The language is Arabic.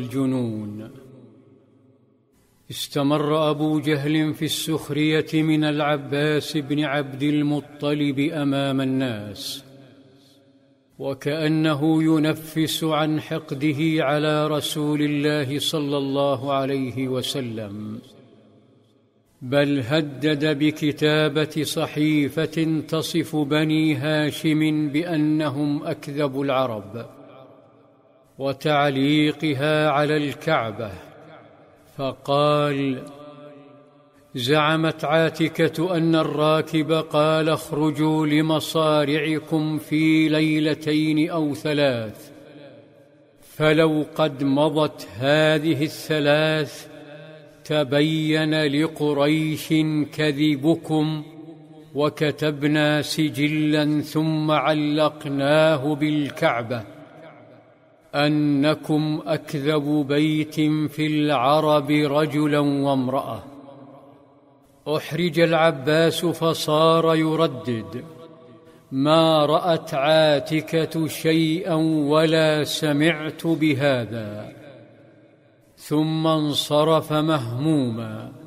الجنون. استمر أبو جهل في السخرية من العباس بن عبد المطلب أمام الناس، وكأنه ينفس عن حقده على رسول الله صلى الله عليه وسلم، بل هدد بكتابة صحيفة تصف بني هاشم بأنهم أكذب العرب، وتعليقها على الكعبة، فقال: زعمت عاتكة أن الراكب قال: اخرجوا لمصارعكم في ليلتين أو 3، فلو قد مضت هذه 3 تبين لقريش كذبكم، وكتبنا سجلا ثم علقناه بالكعبة أنكم أكذب بيت في العرب رجلا وامرأة. أحرج العباس فصار يردد: ما رأت عاتكة شيئا ولا سمعت بهذا، ثم انصرف مهموما